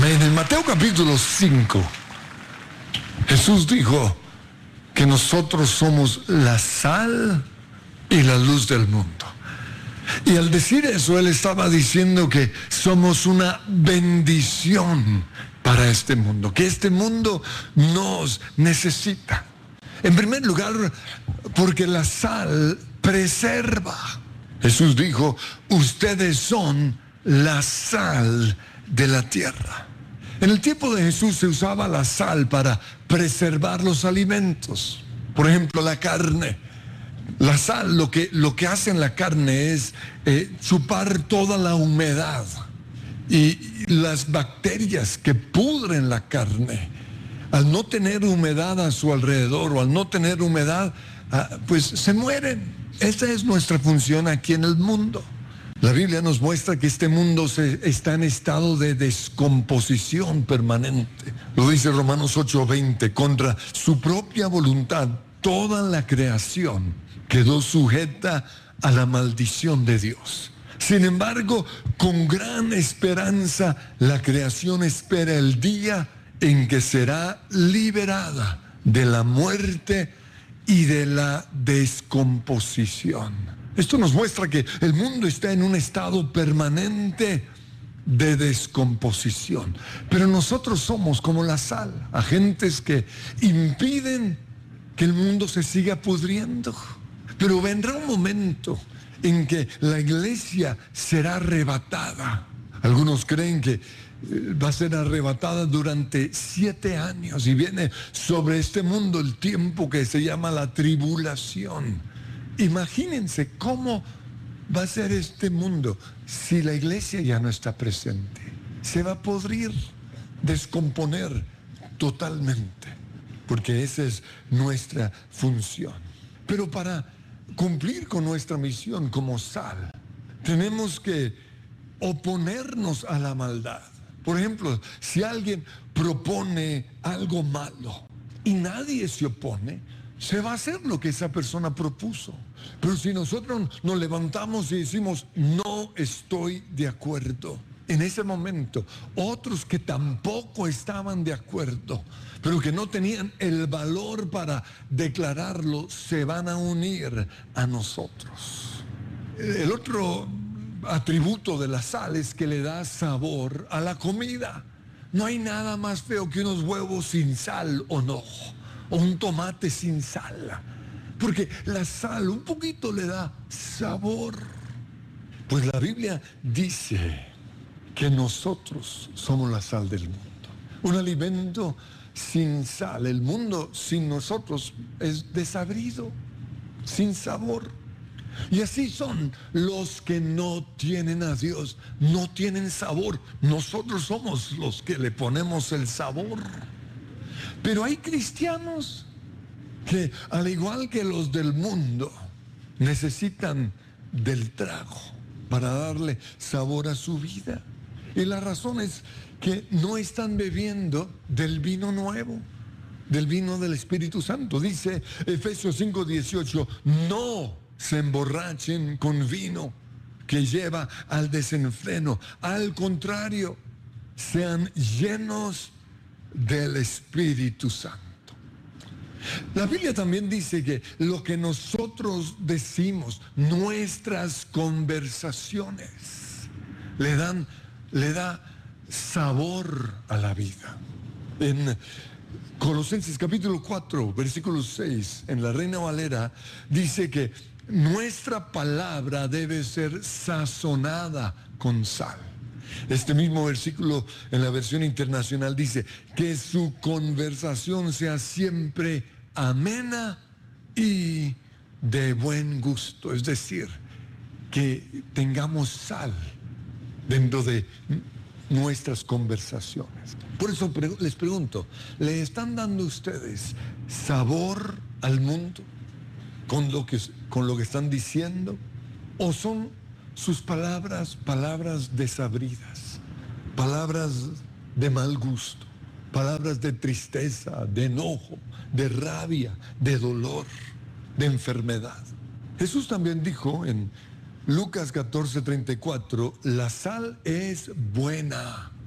Amén. En Mateo capítulo 5, Jesús dijo que nosotros somos la sal y la luz del mundo. Y al decir eso, Él estaba diciendo que somos una bendición para este mundo, que este mundo nos necesita. En primer lugar, porque la sal preserva. Jesús dijo, ustedes son la sal de la tierra. En el tiempo de Jesús se usaba la sal para preservar los alimentos. Por ejemplo, la carne. La sal lo que hace en la carne es chupar toda la humedad y las bacterias que pudren la carne. Al no tener humedad a su alrededor o al no tener humedad, pues se mueren. Esa es nuestra función aquí en el mundo. La Biblia nos muestra que este mundo está en estado de descomposición permanente. Lo dice Romanos 8:20, contra su propia voluntad, toda la creación quedó sujeta a la maldición de Dios. Sin embargo, con gran esperanza, la creación espera el día en que será liberada de la muerte y de la descomposición. Esto nos muestra que el mundo está en un estado permanente de descomposición. Pero nosotros somos como la sal, agentes que impiden que el mundo se siga pudriendo. Pero vendrá un momento en que la iglesia será arrebatada. Algunos creen que va a ser arrebatada durante 7 años y viene sobre este mundo el tiempo que se llama la tribulación. Imagínense cómo va a ser este mundo si la iglesia ya no está presente. Se va a podrir, descomponer totalmente, porque esa es nuestra función. Pero para cumplir con nuestra misión como sal, tenemos que oponernos a la maldad. Por ejemplo, si alguien propone algo malo y nadie se opone, se va a hacer lo que esa persona propuso. Pero si nosotros nos levantamos y decimos, no estoy de acuerdo, en ese momento, otros que tampoco estaban de acuerdo, pero que no tenían el valor para declararlo, se van a unir a nosotros. El otro atributo de la sal es que le da sabor a la comida. No hay nada más feo que unos huevos sin sal, ¿o no? O un tomate sin sal. Porque la sal un poquito le da sabor. Pues la Biblia dice que nosotros somos la sal del mundo. Un alimento sin sal, el mundo sin nosotros es desabrido, sin sabor. Y así son los que no tienen a Dios, no tienen sabor. Nosotros somos los que le ponemos el sabor. Pero hay cristianos que, al igual que los del mundo, necesitan del trago para darle sabor a su vida. Y la razón es que no están bebiendo del vino nuevo, del vino del Espíritu Santo. Dice Efesios 5:18, no se emborrachen con vino que lleva al desenfreno. Al contrario, sean llenos del Espíritu Santo. La Biblia también dice que lo que nosotros decimos, nuestras conversaciones, le da sabor a la vida. En Colosenses capítulo 4, versículo 6, en la Reina Valera, dice que nuestra palabra debe ser sazonada con sal. Este mismo versículo en la versión internacional dice que su conversación sea siempre amena y de buen gusto. Es decir, que tengamos sal dentro de nuestras conversaciones. Por eso les pregunto, ¿le están dando ustedes sabor al mundo con lo que están diciendo? ¿O son sus palabras desabridas, palabras de mal gusto, palabras de tristeza, de enojo, de rabia, de dolor, de enfermedad? Jesús también dijo en Lucas 14:34, la sal es buena,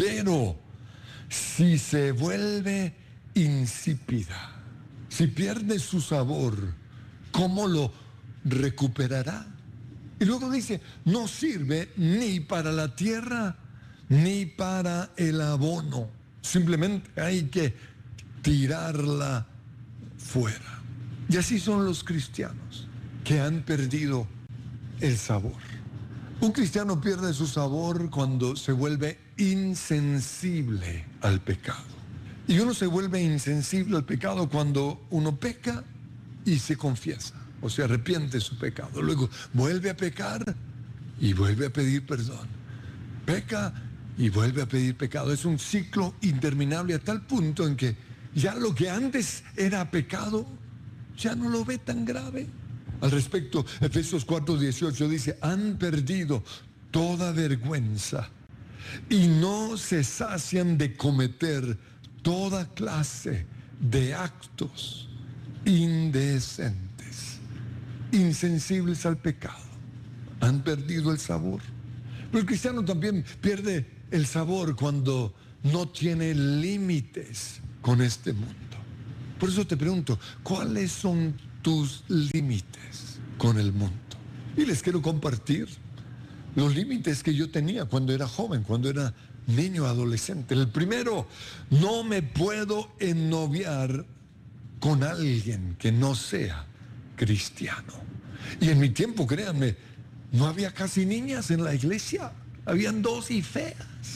Pero si se vuelve insípida, si pierde su sabor, ¿cómo lo recuperará? Y luego dice, no sirve ni para la tierra ni para el abono. Simplemente hay que tirarla fuera. Y así son los cristianos que han perdido el sabor. Un cristiano pierde su sabor cuando se vuelve insensible al pecado. Y uno se vuelve insensible al pecado cuando uno peca y se confiesa, o se arrepiente de su pecado. Luego vuelve a pecar y vuelve a pedir perdón. Peca y vuelve a pedir pecado. Es un ciclo interminable a tal punto en que ya lo que antes era pecado ya no lo ve tan grave. Al respecto, Efesios 4:18 dice, han perdido toda vergüenza y no se sacian de cometer toda clase de actos indecentes, insensibles al pecado. Han perdido el sabor. Pero el cristiano también pierde el sabor cuando no tiene límites con este mundo. Por eso te pregunto, ¿cuáles son tus límites con el mundo? Y les quiero compartir los límites que yo tenía cuando era joven, cuando era niño, adolescente. El primero, no me puedo ennoviar con alguien que no sea cristiano. Y en mi tiempo, créanme, no había casi niñas en la iglesia. Habían 2 y feas.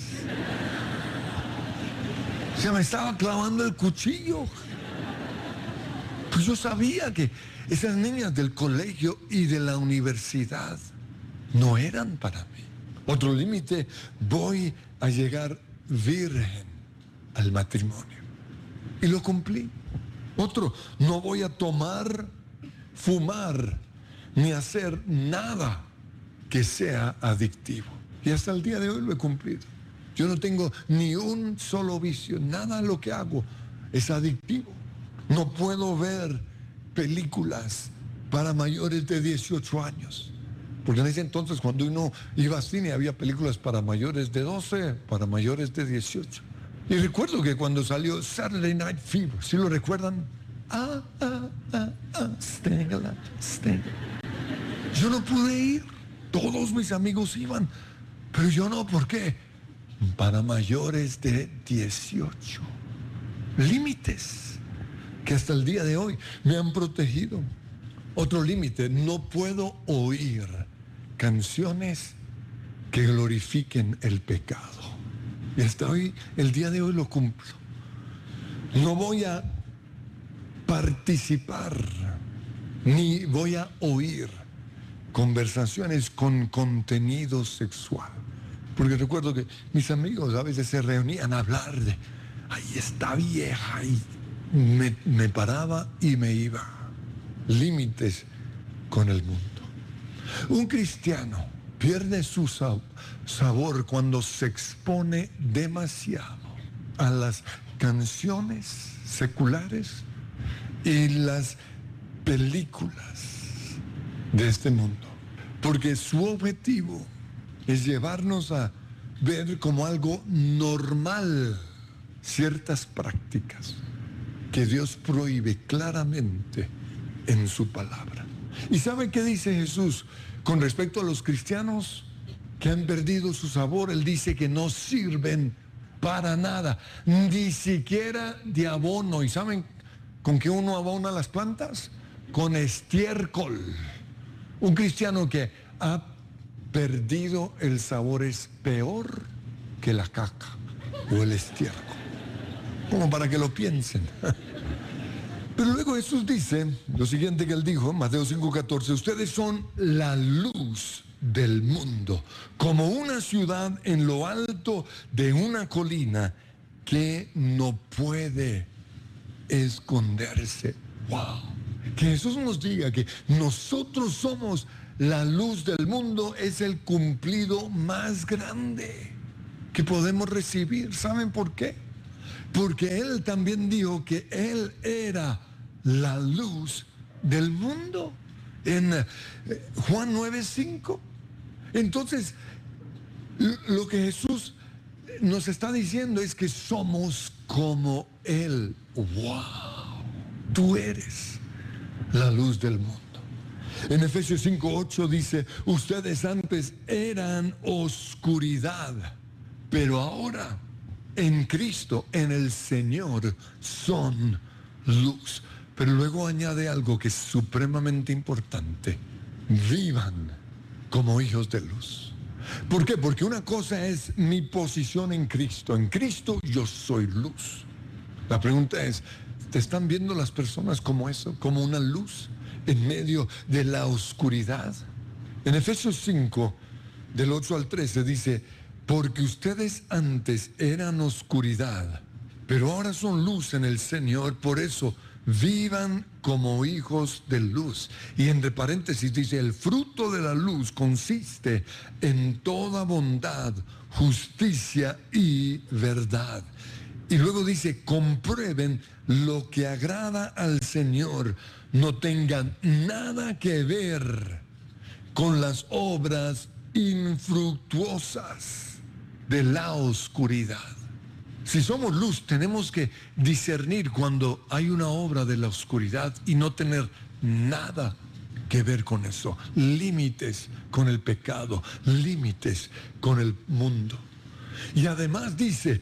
Se me estaba clavando el cuchillo. Pues yo sabía que esas niñas del colegio y de la universidad no eran para mí. Otro límite, voy a llegar virgen al matrimonio. Y lo cumplí. Otro, no voy a tomar, fumar, ni hacer nada que sea adictivo. Y hasta el día de hoy lo he cumplido. Yo no tengo ni un solo vicio, nada de lo que hago es adictivo. No puedo ver películas para mayores de 18 años. Porque en ese entonces, cuando uno iba al cine, había películas para mayores de 12, para mayores de 18. Y recuerdo que cuando salió Saturday Night Fever, ¿sí lo recuerdan? Staying alive, staying. Yo no pude ir. Todos mis amigos iban, pero yo no. ¿Por qué? Para mayores de 18. Límites que hasta el día de hoy me han protegido. Otro límite, no puedo oír canciones que glorifiquen el pecado. Y hasta hoy, el día de hoy lo cumplo. No voy a participar, ni voy a oír conversaciones con contenido sexual. Porque recuerdo que mis amigos a veces se reunían a hablar de, ahí está vieja, y me paraba y me iba. Límites con el mundo. Un cristiano pierde su sabor cuando se expone demasiado a las canciones seculares y las películas de este mundo. Porque su objetivo es llevarnos a ver como algo normal ciertas prácticas que Dios prohíbe claramente en su palabra. ¿Y saben qué dice Jesús con respecto a los cristianos que han perdido su sabor? Él dice que no sirven para nada, ni siquiera de abono. ¿Y saben con qué uno abona las plantas? Con estiércol. Un cristiano que ha perdido el sabor es peor que la caca o el estiércol. Como para que lo piensen. Pero luego Jesús dice lo siguiente que él dijo, Mateo 5:14, ustedes son la luz del mundo, como una ciudad en lo alto de una colina que no puede esconderse. ¡Wow! Que Jesús nos diga que nosotros somos la luz del mundo es el cumplido más grande que podemos recibir. ¿Saben por qué? Porque Él también dijo que Él era la luz del mundo en Juan 9:5. Entonces, lo que Jesús nos está diciendo es que somos como Él. ¡Wow! Tú eres la luz del mundo. En Efesios 5:8 dice, ustedes antes eran oscuridad, pero ahora en Cristo, en el Señor, son luz. Pero luego añade algo que es supremamente importante. Vivan como hijos de luz. ¿Por qué? Porque una cosa es mi posición en Cristo. En Cristo yo soy luz. La pregunta es, ¿te están viendo las personas como eso? Como una luz en medio de la oscuridad. En Efesios 5, del 8 al 13 dice, porque ustedes antes eran oscuridad, pero ahora son luz en el Señor, por eso vivan como hijos de luz. Y entre paréntesis dice, el fruto de la luz consiste en toda bondad, justicia y verdad. Y luego dice, comprueben lo que agrada al Señor, no tengan nada que ver con las obras infructuosas de la oscuridad. Si somos luz, tenemos que discernir cuando hay una obra de la oscuridad y no tener nada que ver con eso. Límites con el pecado, límites con el mundo. Y además dice,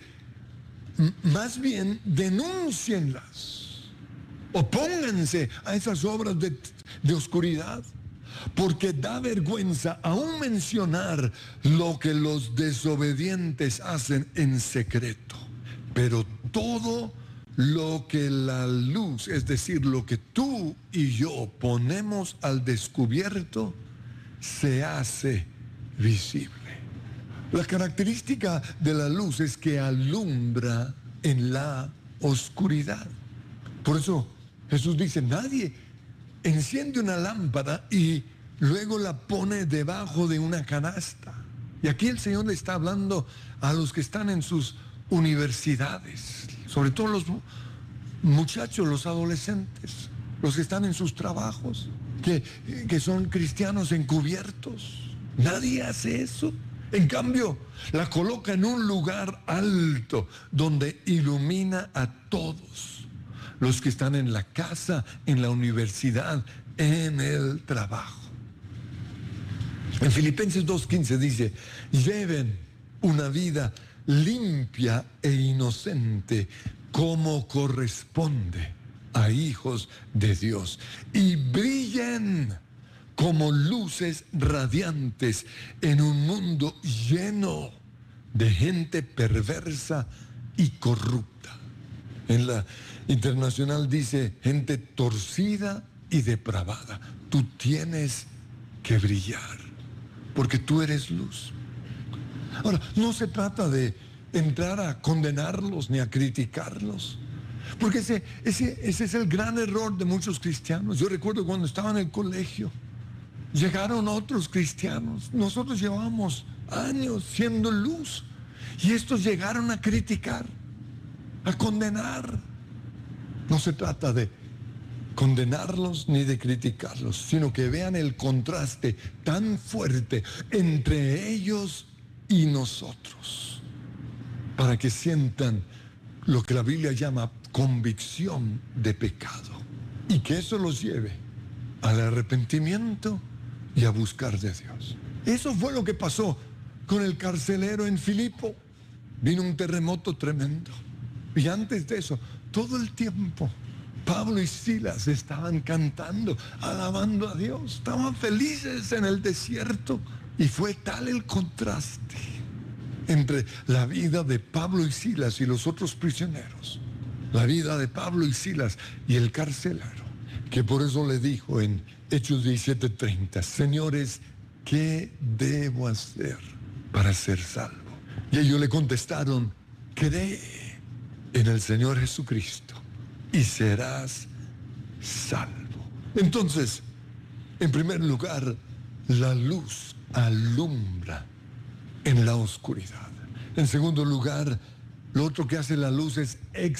más bien denúncienlas, opónganse a esas obras de oscuridad, porque da vergüenza aún mencionar lo que los desobedientes hacen en secreto. Pero todo lo que la luz, es decir, lo que tú y yo ponemos al descubierto, se hace visible. La característica de la luz es que alumbra en la oscuridad. Por eso Jesús dice, nadie enciende una lámpara y luego la pone debajo de una canasta. Y aquí el Señor le está hablando a los que están en sus universidades, sobre todo los muchachos, los adolescentes, los que están en sus trabajos, que son cristianos encubiertos. Nadie hace eso. En cambio, la coloca en un lugar alto donde ilumina a todos los que están en la casa, en la universidad, en el trabajo. En Filipenses 2:15 dice, lleven una vida limpia e inocente como corresponde a hijos de Dios y brillen como luces radiantes en un mundo lleno de gente perversa y corrupta. En la Internacional dice, gente torcida y depravada. Tú tienes que brillar, porque tú eres luz. Ahora, no se trata de entrar a condenarlos ni a criticarlos, porque ese es el gran error de muchos cristianos. Yo recuerdo cuando estaba en el colegio, llegaron otros cristianos. Nosotros llevábamos años siendo luz y estos llegaron a criticar, a condenar. No se trata de condenarlos ni de criticarlos, sino que vean el contraste tan fuerte entre ellos y nosotros, para que sientan lo que la Biblia llama convicción de pecado y que eso los lleve al arrepentimiento y a buscar de Dios. Eso fue lo que pasó con el carcelero en Filipo. Vino un terremoto tremendo. Y antes de eso, todo el tiempo, Pablo y Silas estaban cantando, alabando a Dios. Estaban felices en el desierto. Y fue tal el contraste entre la vida de Pablo y Silas y los otros prisioneros, la vida de Pablo y Silas y el carcelero, que por eso le dijo en Hechos 17:30, señores, ¿qué debo hacer para ser salvo? Y ellos le contestaron, cree en el Señor Jesucristo y serás salvo. Entonces, en primer lugar, la luz alumbra en la oscuridad. En segundo lugar, lo otro que hace la luz es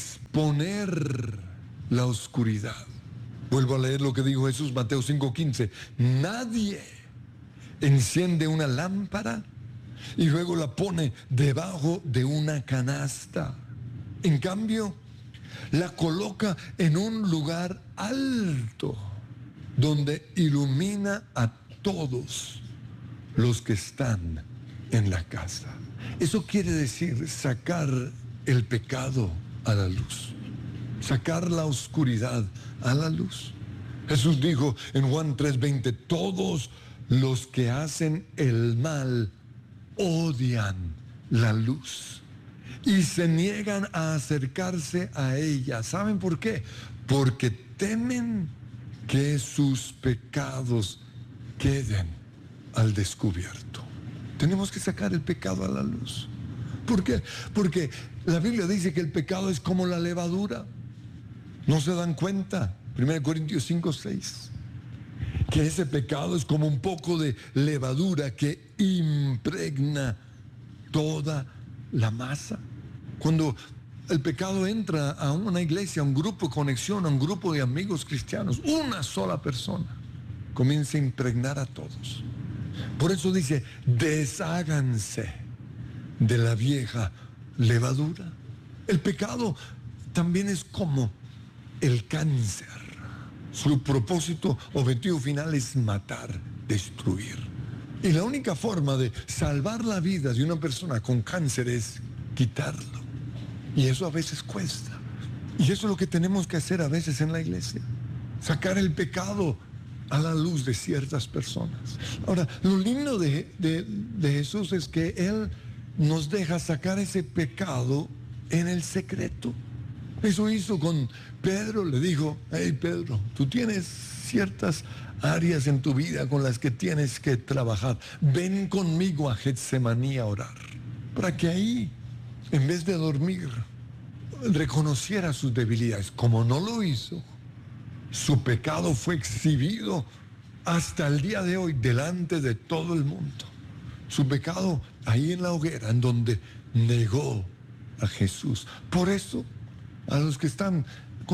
exponer la oscuridad. Vuelvo a leer lo que dijo Jesús, Mateo 5:15. Nadie enciende una lámpara y luego la pone debajo de una canasta. En cambio, la coloca en un lugar alto, donde ilumina a todos los que están en la casa. Eso quiere decir sacar el pecado a la luz, sacar la oscuridad a la luz. Jesús dijo en Juan 3:20, todos los que hacen el mal odian la luz y se niegan a acercarse a ella. ¿Saben por qué? Porque temen que sus pecados queden al descubierto. Tenemos que sacar el pecado a la luz. ¿Por qué? Porque la Biblia dice que el pecado es como la levadura. ¿No se dan cuenta? 1 Corintios 5:6. Que ese pecado es como un poco de levadura que impregna toda la masa. Cuando el pecado entra a una iglesia, a un grupo de conexión, a un grupo de amigos cristianos, una sola persona comienza a impregnar a todos. Por eso dice, desháganse de la vieja levadura. El pecado también es como el cáncer. Su propósito, objetivo final es matar, destruir. Y la única forma de salvar la vida de una persona con cáncer es quitarlo. Y eso a veces cuesta. Y eso es lo que tenemos que hacer a veces en la iglesia. Sacar el pecado a la luz de ciertas personas. Ahora, lo lindo de Jesús es que Él nos deja sacar ese pecado en el secreto. Eso hizo con Pedro, le dijo, hey Pedro, tú tienes ciertas áreas en tu vida con las que tienes que trabajar. Ven conmigo a Getsemaní a orar. Para que ahí, en vez de dormir, reconociera sus debilidades. Como no lo hizo, su pecado fue exhibido hasta el día de hoy delante de todo el mundo. Su pecado ahí en la hoguera, en donde negó a Jesús. Por eso, a los que están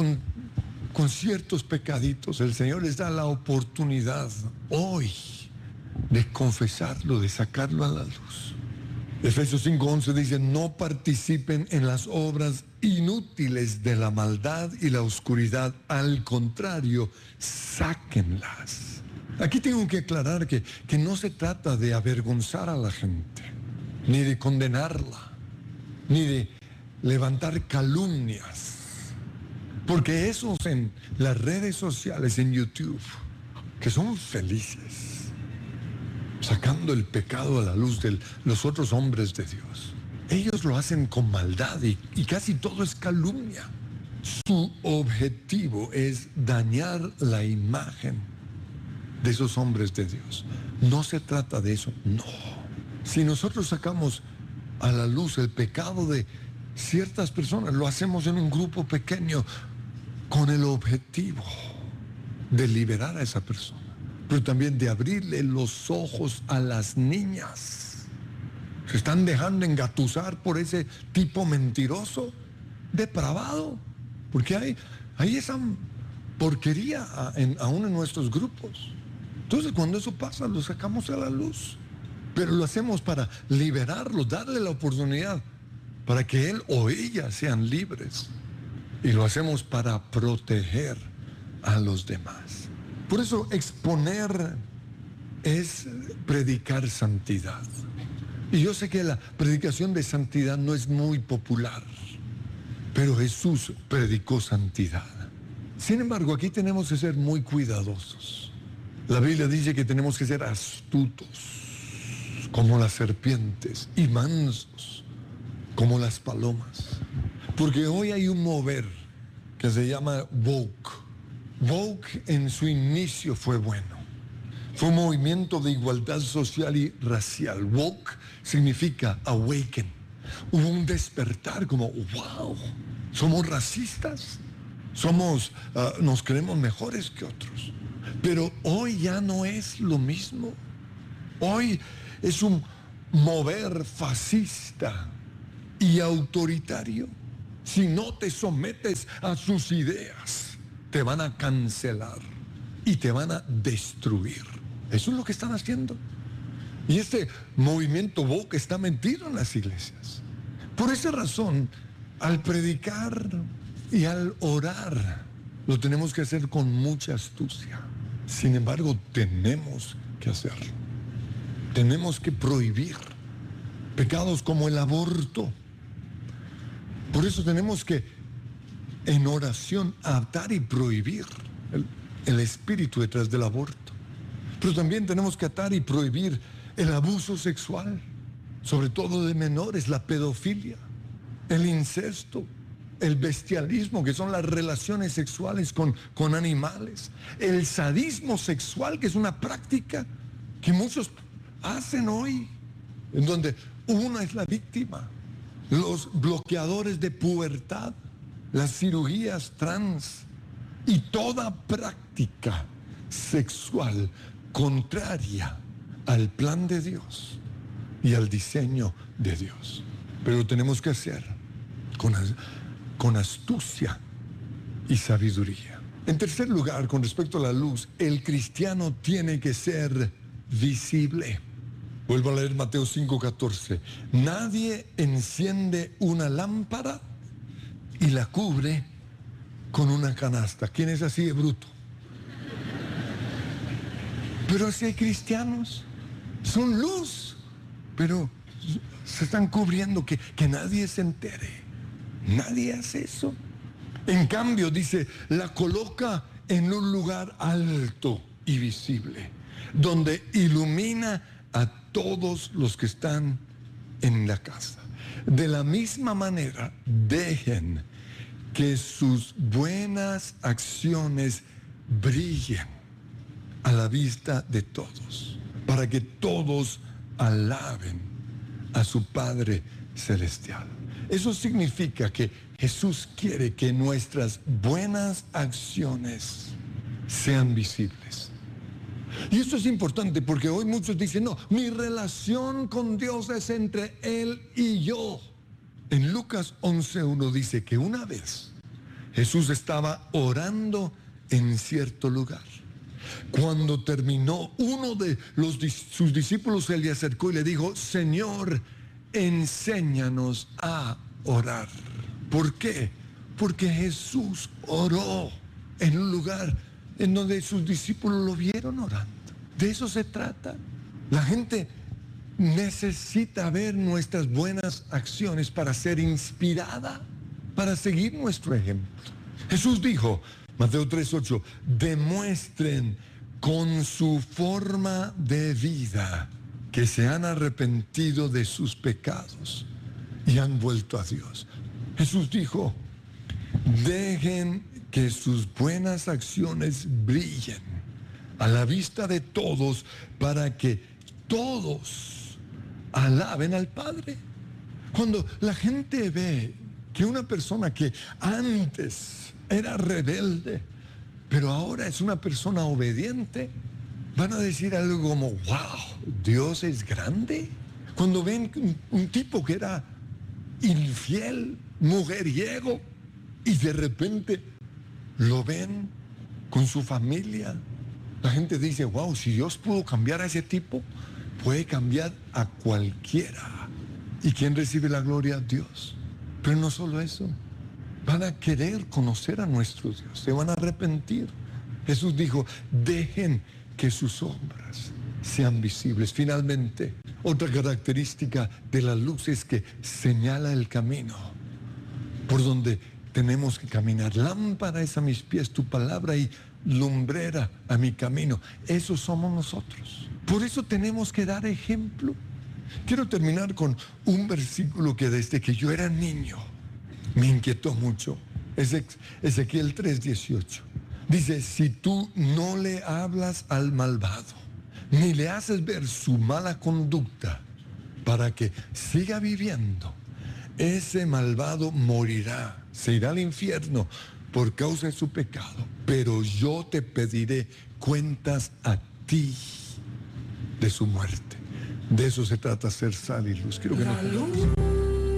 con ciertos pecaditos, el Señor les da la oportunidad hoy de confesarlo, de sacarlo a la luz. Efesios 5:11 dice, no participen en las obras inútiles de la maldad y la oscuridad, al contrario, sáquenlas. Aquí tengo que aclarar que no se trata de avergonzar a la gente, ni de condenarla, ni de levantar calumnias, porque esos en las redes sociales, en YouTube, que son felices, sacando el pecado a la luz de los otros hombres de Dios, ellos lo hacen con maldad y casi todo es calumnia. Su objetivo es dañar la imagen de esos hombres de Dios. No se trata de eso, no. Si nosotros sacamos a la luz el pecado de ciertas personas, lo hacemos en un grupo pequeño con el objetivo de liberar a esa persona, pero también de abrirle los ojos a las niñas. Se están dejando engatusar por ese tipo mentiroso, depravado, porque hay esa porquería aún en nuestros grupos. Entonces, cuando eso pasa, lo sacamos a la luz, pero lo hacemos para liberarlo, darle la oportunidad para que él o ella sean libres, y lo hacemos para proteger a los demás. Por eso exponer es predicar santidad. Y yo sé que la predicación de santidad no es muy popular, pero Jesús predicó santidad. Sin embargo, aquí tenemos que ser muy cuidadosos. La Biblia dice que tenemos que ser astutos como las serpientes y mansos como las palomas. Porque hoy hay un mover que se llama woke. Woke en su inicio fue bueno. Fue un movimiento de igualdad social y racial. Woke significa awaken. Hubo un despertar como, wow, somos racistas, nos creemos mejores que otros. Pero hoy ya no es lo mismo. Hoy es un mover fascista y autoritario. Si no te sometes a sus ideas, te van a cancelar y te van a destruir. Eso es lo que están haciendo. Y este movimiento woke está metido en las iglesias. Por esa razón, al predicar y al orar, lo tenemos que hacer con mucha astucia. Sin embargo, tenemos que hacerlo. Tenemos que prohibir pecados como el aborto. Por eso tenemos que, en oración, atar y prohibir el espíritu detrás del aborto. Pero también tenemos que atar y prohibir el abuso sexual, sobre todo de menores, la pedofilia, el incesto, el bestialismo, que son las relaciones sexuales con animales, el sadismo sexual, que es una práctica que muchos hacen hoy, en donde una es la víctima, los bloqueadores de pubertad, las cirugías trans y toda práctica sexual contraria al plan de Dios y al diseño de Dios. Pero lo tenemos que hacer con astucia y sabiduría. En tercer lugar, con respecto a la luz, el cristiano tiene que ser visible. Vuelvo a leer Mateo 5:14. Nadie enciende una lámpara y la cubre con una canasta. ¿Quién es así de bruto? Pero si hay cristianos, son luz, pero se están cubriendo que nadie se entere. Nadie hace eso. En cambio, dice, la coloca en un lugar alto y visible, donde ilumina a todos los que están en la casa. De la misma manera, dejen que sus buenas acciones brillen a la vista de todos, para que todos alaben a su Padre Celestial. Eso significa que Jesús quiere que nuestras buenas acciones sean visibles. Y esto es importante porque hoy muchos dicen, no, mi relación con Dios es entre Él y yo. En Lucas 11:1 dice que una vez Jesús estaba orando en cierto lugar. Cuando terminó, uno de sus discípulos se le acercó y le dijo, Señor, enséñanos a orar. ¿Por qué? Porque Jesús oró en un lugar en donde sus discípulos lo vieron orando. De eso se trata. La gente necesita ver nuestras buenas acciones para ser inspirada, para seguir nuestro ejemplo. Jesús dijo, Mateo 3:8, demuestren con su forma de vida que se han arrepentido de sus pecados y han vuelto a Dios. Jesús dijo, dejen que sus buenas acciones brillen a la vista de todos para que todos alaben al Padre. Cuando la gente ve que una persona que antes era rebelde, pero ahora es una persona obediente, van a decir algo como, wow, Dios es grande. Cuando ven un tipo que era infiel, mujeriego, y de repente lo ven con su familia, la gente dice, wow, si Dios pudo cambiar a ese tipo, puede cambiar a cualquiera. ¿Y quién recibe la gloria? Dios. Pero no solo eso, van a querer conocer a nuestro Dios, se van a arrepentir. Jesús dijo, dejen que sus obras sean visibles. Finalmente, otra característica de la luz es que señala el camino por donde tenemos que caminar. Lámpara es a mis pies tu palabra y lumbrera a mi camino. Eso somos nosotros. Por eso tenemos que dar ejemplo. Quiero terminar con un versículo que desde que yo era niño me inquietó mucho. Es Ezequiel 3:18. Dice, si tú no le hablas al malvado, ni le haces ver su mala conducta para que siga viviendo, ese malvado morirá, se irá al infierno por causa de su pecado, pero yo te pediré cuentas a ti de su muerte. De eso se trata, ser sal y luz. Quiero que